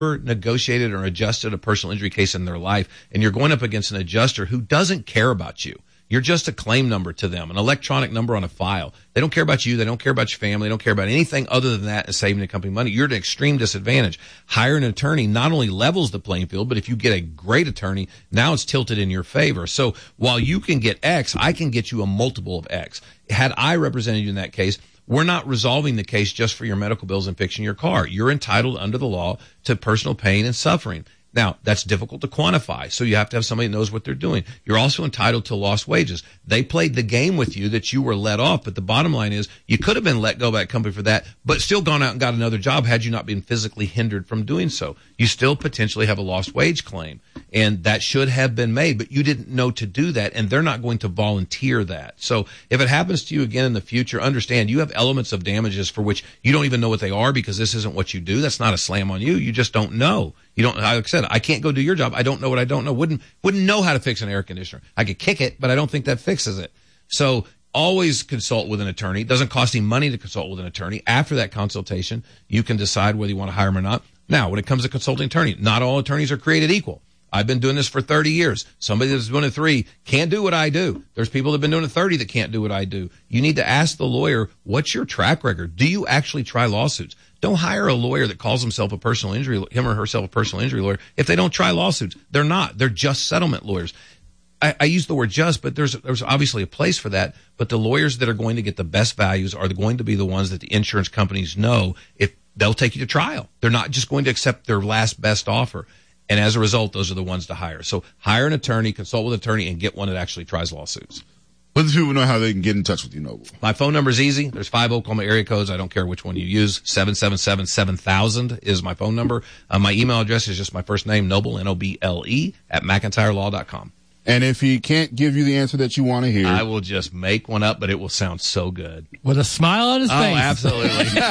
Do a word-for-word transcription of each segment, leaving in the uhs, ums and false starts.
negotiated or adjusted a personal injury case in their life, and you're going up against an adjuster who doesn't care about you. You're just a claim number to them, an electronic number on a file. They don't care about you. They don't care about your family. They don't care about anything other than that and saving the company money. You're at an extreme disadvantage. Hiring an attorney not only levels the playing field, but if you get a great attorney, now it's tilted in your favor. So while you can get X, I can get you a multiple of X. Had I represented you in that case, we're not resolving the case just for your medical bills and fixing your car. You're entitled under the law to personal pain and suffering. Now, that's difficult to quantify, so you have to have somebody that knows what they're doing. You're also entitled to lost wages. They played the game with you that you were let off, but the bottom line is you could have been let go by that company for that, but still gone out and got another job had you not been physically hindered from doing so. You still potentially have a lost wage claim, and that should have been made, but you didn't know to do that, and they're not going to volunteer that. So if it happens to you again in the future, understand you have elements of damages for which you don't even know what they are because this isn't what you do. That's not a slam on you. You just don't know. You don't, like I said, I can't go do your job. I don't know what I don't know. Wouldn't, wouldn't know how to fix an air conditioner. I could kick it, but I don't think that fixes it. So always consult with an attorney. It doesn't cost any money to consult with an attorney. After that consultation, you can decide whether you want to hire him or not. Now, when it comes to consulting attorney, not all attorneys are created equal. I've been doing this for thirty years. Somebody that's doing it three can't do what I do. There's people that have been doing it thirty that can't do what I do. You need to ask the lawyer, what's your track record? Do you actually try lawsuits? Don't hire a lawyer that calls himself a personal injury, him or herself a personal injury lawyer if they don't try lawsuits. They're not. They're just settlement lawyers. I, I use the word just, but there's there's obviously a place for that. But the lawyers that are going to get the best values are going to be the ones that the insurance companies know if they'll take you to trial. They're not just going to accept their last best offer. And as a result, those are the ones to hire. So hire an attorney, consult with an attorney, and get one that actually tries lawsuits. Let the people know how they can get in touch with you, Noble. My phone number is easy. There's five Oklahoma area codes. I don't care which one you use. seven seven seven, seven thousand is my phone number. Uh, my email address is just my first name, Noble, N O B L E, at McIntyre Law dot com. And if he can't give you the answer that you want to hear, I will just make one up, but it will sound so good. With a smile on his oh, face. Oh, absolutely.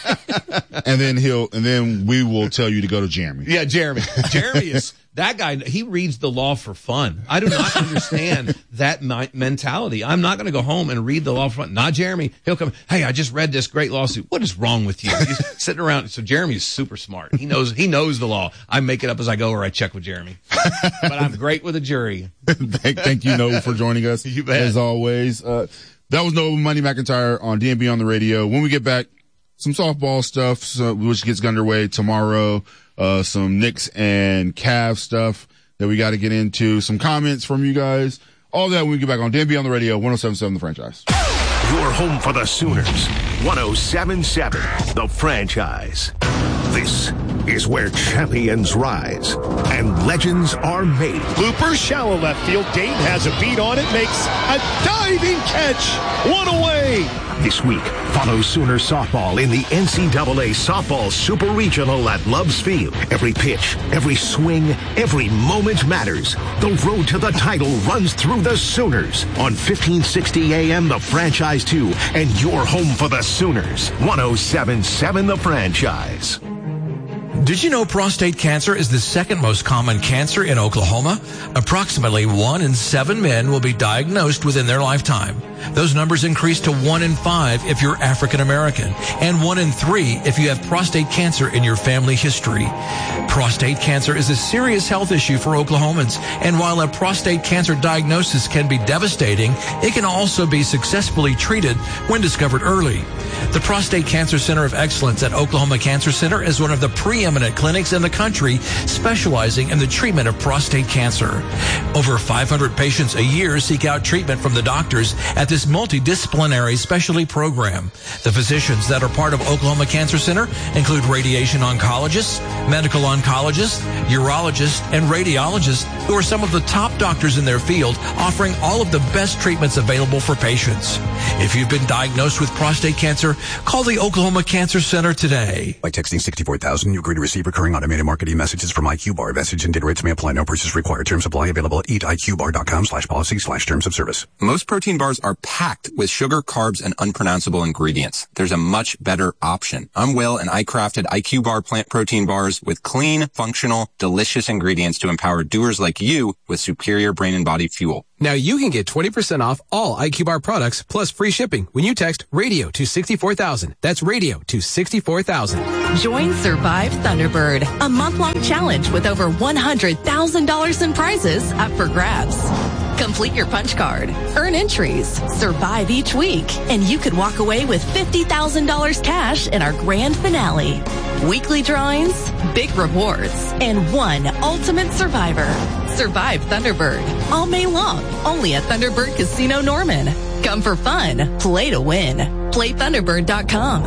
and then he'll, and then we will tell you to go to Jeremy. Yeah, Jeremy. Jeremy is, that guy, he reads the law for fun. I do not understand that mi- mentality. I'm not going to go home and read the law for fun. Not Jeremy. He'll come, hey, I just read this great lawsuit. What is wrong with you? He's sitting around. So Jeremy is super smart. He knows, he knows the law. I make it up as I go or I check with Jeremy. But I'm great with a jury. thank, thank you, Noble, for joining us. You bet. As always. Uh, that was Noble Money McIntyre on D M B on the radio. When we get back, some softball stuff, so, which gets underway tomorrow. Uh, some Knicks and Cavs stuff that we got to get into. Some comments from you guys. All that when we get back on D M B on the radio, one oh seven point seven The Franchise. Your home for the Sooners. one oh seven point seven The Franchise. This is where champions rise and legends are made. Looper, shallow left field. Dayton has a beat on it, makes a diving catch. One away. This week, follow Sooner softball in the N C double A Softball Super Regional at Love's Field. Every pitch, every swing, every moment matters. The road to the title runs through the Sooners on fifteen sixty A M The Franchise two and your home for the Sooners. one oh seven point seven The Franchise. Did you know prostate cancer is the second most common cancer in Oklahoma? Approximately one in seven men will be diagnosed within their lifetime. Those numbers increase to one in five if you're African American, and one in three if you have prostate cancer in your family history. Prostate cancer is a serious health issue for Oklahomans, and while a prostate cancer diagnosis can be devastating, it can also be successfully treated when discovered early. The Prostate Cancer Center of Excellence at Oklahoma Cancer Center is one of the preeminent clinics in the country specializing in the treatment of prostate cancer. Over five hundred patients a year seek out treatment from the doctors at this multidisciplinary specialty program. The physicians that are part of Oklahoma Cancer Center include radiation oncologists, medical oncologists, urologists, and radiologists who are some of the top doctors in their field, offering all of the best treatments available for patients. If you've been diagnosed with prostate cancer, call the Oklahoma Cancer Center today. By texting sixty-four thousand, you agree to receive recurring automated marketing messages from IQBar. Message and data rates may apply. No purchase required. Terms apply. Available at eatiqbar.com slash policy slash terms of service. Most protein bars are packed with sugar, carbs, and unpronounceable ingredients. There's a much better option. I'm Will, and I crafted IQBar plant protein bars with clean clean, functional, delicious ingredients to empower doers like you with superior brain and body fuel. Now you can get twenty percent off all I Q Bar products plus free shipping when you text radio to sixty-four thousand. That's radio to sixty-four thousand. Join Survive Thunderbird, a month-long challenge with over one hundred thousand dollars in prizes up for grabs. Complete your punch card, earn entries, survive each week, and you could walk away with fifty thousand dollars cash in our grand finale. Weekly drawings, big rewards, and one ultimate survivor. Survive Thunderbird all May long, only at Thunderbird Casino Norman. Come for fun, play to win. play thunderbird dot com.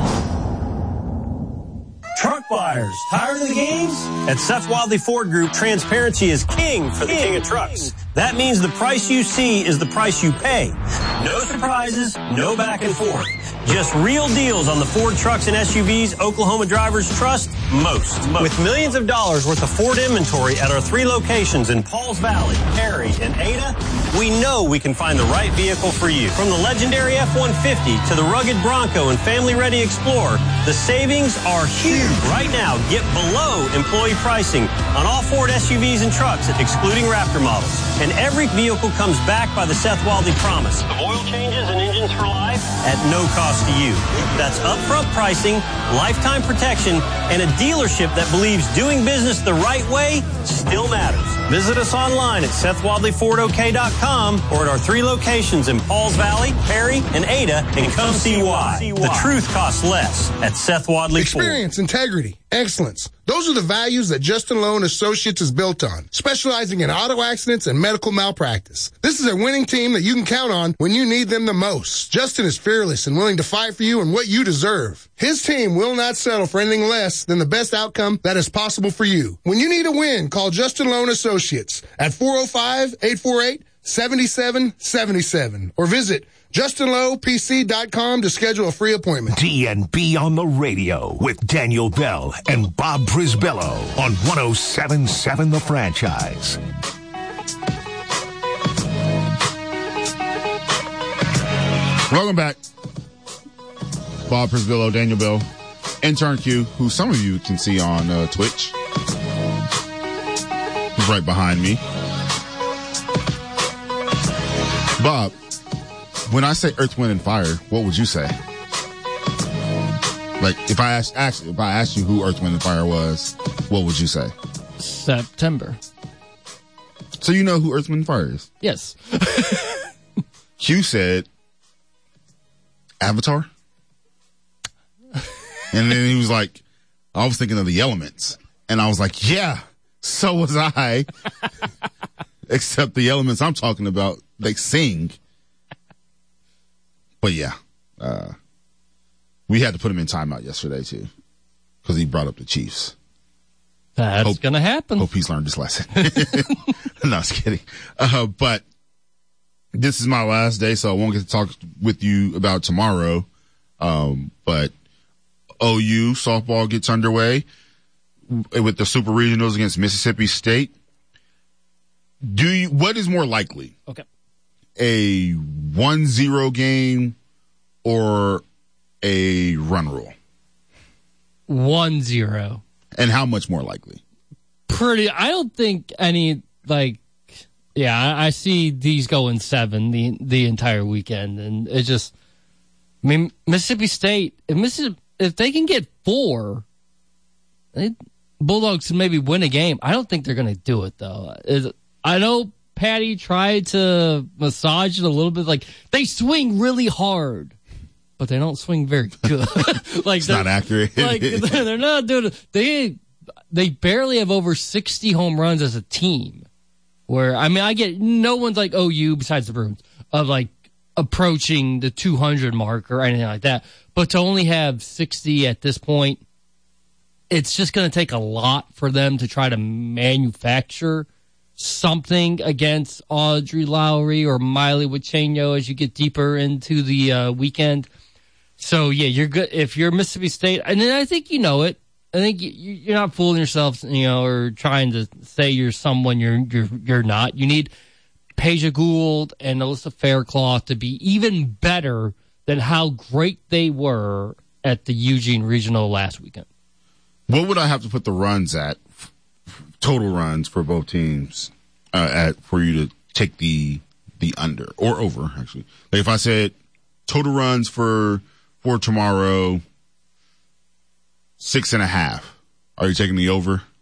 Truck buyers, tired of the games? At Seth Wadley Ford Group, transparency is king for the king of trucks. That means the price you see is the price you pay. No surprises, no back and forth. Just real deals on the Ford trucks and S U Vs Oklahoma drivers trust most. most. With millions of dollars worth of Ford inventory at our three locations in Pauls Valley, Perry, and Ada, we know we can find the right vehicle for you. From the legendary F one fifty to the rugged Bronco and family-ready Explorer, the savings are huge. Right now, get below employee pricing on all Ford S U Vs and trucks, excluding Raptor models. And every vehicle comes backed by the Seth Wadley Promise of oil changes and engines for life at no cost to you. That's upfront pricing, lifetime protection, and a dealership that believes doing business the right way still matters. Visit us online at Seth Wadley Ford O K dot com or at our three locations in Pauls Valley, Perry, and Ada, and come see why. The truth costs less at Seth Wadley Ford. Experience, integrity, excellence. Those are the values that Justin Lowe and Associates is built on, specializing in auto accidents and medical malpractice. This is a winning team that you can count on when you need them the most. Justin is fearless and willing to fight for you and what you deserve. His team will not settle for anything less than the best outcome that is possible for you. When you need a win, call Justin Lowe and Associates at four oh five, eight four eight, seven seven seven seven or visit Justin Lowe P C dot com to schedule a free appointment. D and B on the radio with Daniel Bell and Bob Prisbello on one oh seven point seven The Franchise. Welcome back. Bob Prisbello, Daniel Bell, Intern Q, who some of you can see on uh, Twitch. He's right behind me. Bob, when I say Earth, Wind, and Fire, what would you say? Like, if I asked, asked if I asked you who Earth, Wind, and Fire was, what would you say? September. So you know who Earth, Wind, and Fire is? Yes. Q said Avatar. And then he was like, I was thinking of the elements. And I was like, yeah, so was I. Except the elements I'm talking about, they sing. But yeah, uh, we had to put him in timeout yesterday too, because he brought up the Chiefs. That's hope, gonna happen. Hope he's learned his lesson. No, I was kidding. Uh, but this is my last day, so I won't get to talk with you about tomorrow. Um, but O U softball gets underway with the Super Regionals against Mississippi State. Do you? What is more likely? Okay. A one zero game or a run rule? one zero. And how much more likely? Pretty, I don't think any, like, yeah, I, I see these going seven the the entire weekend. And it just, I mean, Mississippi State, if, Mississippi, if they can get four, they, Bulldogs can maybe win a game. I don't think they're going to do it, though. It, I know Patty tried to massage it a little bit. Like, they swing really hard, but they don't swing very good. Like, it's not accurate. Like, they're not doing it. They, they barely have over sixty home runs as a team. Where, I mean, I get, no one's like O U besides the Bruins of like approaching the two hundred mark or anything like that. But to only have sixty at this point, it's just going to take a lot for them to try to manufacture something against Audrey Lowry or Miley Wichenio as you get deeper into the uh, weekend. So, yeah, you're good. If you're Mississippi State, and then I think you know it. I think you, you're not fooling yourself, you know, or trying to say you're someone you're you're you're not. You need Peja Gould and Alyssa Faircloth to be even better than how great they were at the Eugene Regional last weekend. What would I have to put the runs at total runs for both teams uh, at for you to take the the under or over, actually. Like if I said total runs for for tomorrow, six and a half, are you taking the over?